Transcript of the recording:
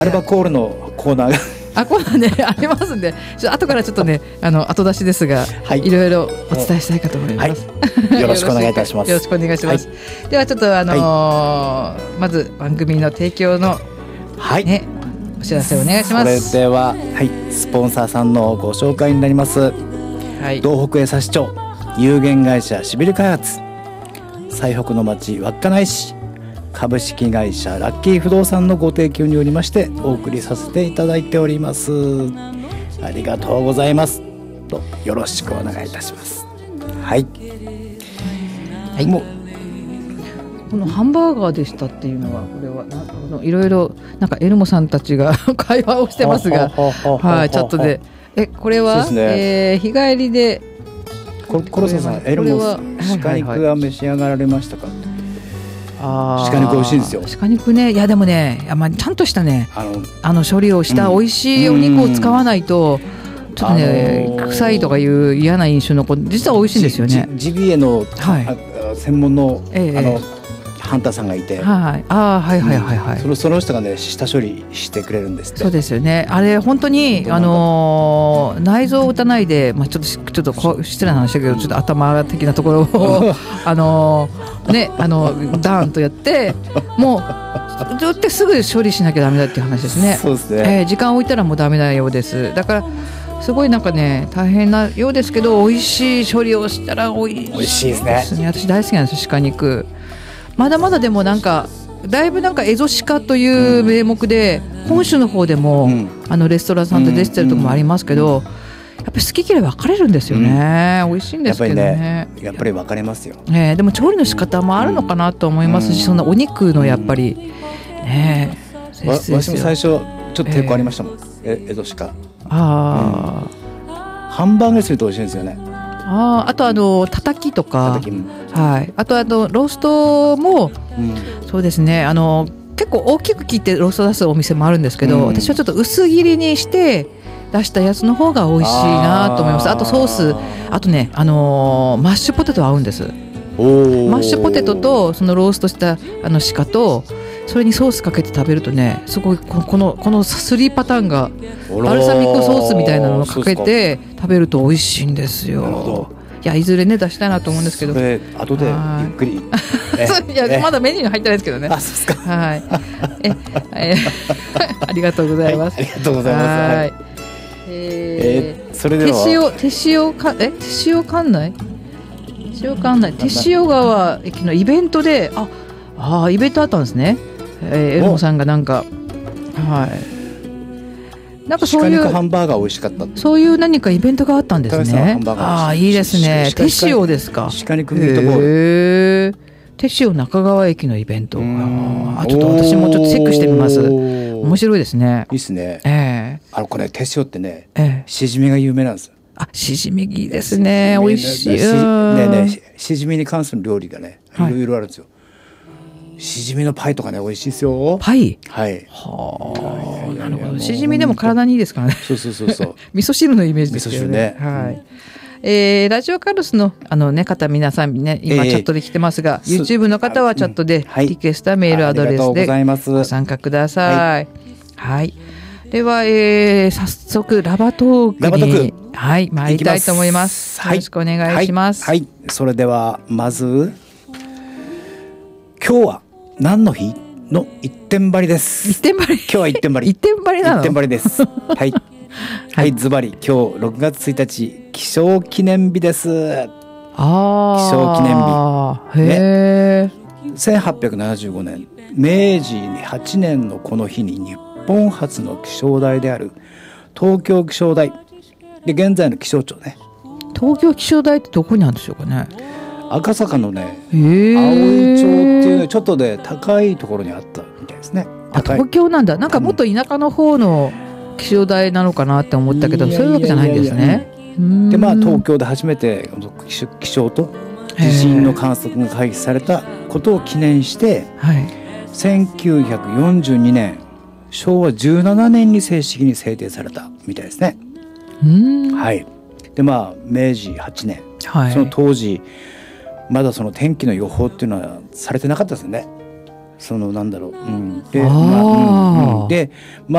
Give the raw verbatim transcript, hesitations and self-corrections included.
アルバコールのコーナーがあ、コーナーねありますんで、ちょっと後からちょっとねあの後出しですが、 はい、 いろいろお伝えしたいかと思います、 はい、よろしくお願いいたしますよろしくお願いします、はい、ではちょっとあのーはい、まず番組の提供の、 はいね、お知らせお願いします。 それでは、はい、スポンサーさんのご紹介になります、はい、道北江差町有限会社シビル開発、最北の町稚内市株式会社ラッキー不動産のご提供によりましてお送りさせていただいております。ありがとうございますと、よろしくお願いいたします。はい、 はい、もうこのハンバーガーでしたっていうのは、これはなんかいろいろなんかエルモさんたちが会話をしてますが、はい、チャットで、えこれは、ねえー、日帰りでコロサさん、エルモ鹿肉は召し上がられましたか？あ、鹿肉美味しいんですよ。 鹿肉ね、いやでもね、まあ、ちゃんとしたねあのあの処理をした美味しいお肉を使わないと、うん、ちょっとね、あのー、臭いとかいう嫌な印象の子、実は美味しいんですよね。 ジビエの、はい、専門の、ええ、あのハンターさんがいて、 はい、あ、はいはいはいはい、 うん、そのその人がね下処理してくれるんですって。 そうですよね。あれ本当にあのー、内臓を打たないで、まあ、ちょっとちょっとこ失礼な話だけど、ちょっと頭的なところをあのー、ねあのダーンとやってもう打ってすぐ処理しなきゃダメだっていう話ですね。 そうですね、 えー、時間置いたらもうダメなようです。だからすごいなんかね大変なようですけど、美味しい処理をしたら美味しいですね。 美味しいですね。 私大好きなんですよ、鹿肉。まだまだでもなんかだいぶなんかエゾシカという名目で、うん、本州の方でも、うん、あのレストランさんで出してるところもありますけど、うん、やっぱり好き嫌い分かれるんですよね、うん、美味しいんですけど ね, やっぱりねやっぱり分かれますよ、 えー、でも調理の仕方もあるのかなと思いますし、うん、そんなお肉のやっぱり、うん、ねえ、 私も最初ちょっと抵抗ありましたもん、えー、エゾシカ。 あ、 うん、ハンバーグにすると美味しいんですよね。 あ, あとあのたたきとか、はい、あとあのローストも、うん、そうですね、あの結構大きく切ってロースト出すお店もあるんですけど、うん、私はちょっと薄切りにして出したやつの方が美味しいなと思います。 あ, あとソース、あとね、あのー、マッシュポテト合うんです。マッシュポテトとそのローストしたあの鹿とそれにソースかけて食べるとね、すごいこのこのスリーパターンがバルサミコソースみたいなのをかけて食べると美味しいんですよ。いや、いずれね出したいなと思うんですけど、 それ後でゆっくりいやまだメニューに入ってないですけどね。 あ、そうですか。 はい、ええありがとうございます、 はい、ありがとうございます。はい、えー、それでは手塩手塩かえ手塩管内手塩管内手塩川駅のイベントで、ああイベントあったんですね。えー、エルモさんがなんか、はい、なんかそういう鹿肉ハンバーガー美味しかったって、 そういう何かイベントがあったんですね。ああ、いいですね。手塩ですか。 鹿肉ミートボール、 へー、手塩中川駅のイベント。ああ、ちょっと私もちょっとチェックしてみます。面白いですね。 いいですね。 えー、 あのこれ手塩ってね、えー、しじみが有名なんです。 あ、しじみいいですね。美味しい。 ねえねえ、しじみに関する料理がね、いろいろあるんですよ。はい、しじみのパイとかね、美味しいですよ。 パイ。 はい。 はあ、なるほど。しじみでも体にいいですからね。 そうそうそうそう。 味噌汁のイメージですよね。 味噌汁ね。 はい。うん、えー、ラジオカルスのあのね方、皆さんね今チャットで来てますが、えー、YouTube の方はチャットでリクエストはメールアドレスでご参加ください。はい。はい、では、えー、早速ラバトークにはい参りたいと思います。よろしくお願いします。 はい。はいはい、それではまず今日は何の日の一点張りです。 一点張り。 今日は一点張り。 一点張りなの。 一点張りです。はい。はい、ズバリ今日ろくがつついたち気象記念日です。 あ気象記念日。 へえ、 ね。せんはっぴゃくななじゅうごねん明治はちねんのこの日に日本初の気象台である東京気象台で現在の気象庁ね。 東京気象台ってどこにあるんでしょうかね。 赤坂のね、葵町っていうのちょっとで高いところにあったみたいですね。 あ、東京なんだ。なんかもっと田舎の方の気象台なのかなって思ったけど、そういうわけじゃないんですね。 で、まあ東京で初めて気象と地震の観測が開始されたことを記念して、はい、せんきゅうひゃくよんじゅうにねんしょうわじゅうななねんに正式に制定されたみたいですね。 うん、 はい。で、まあ明治はちねん、はい、その当時まだその天気の予報っていうのはされてなかったですよね。 そのなんだろう、うん、で、まあうんうん、で、ま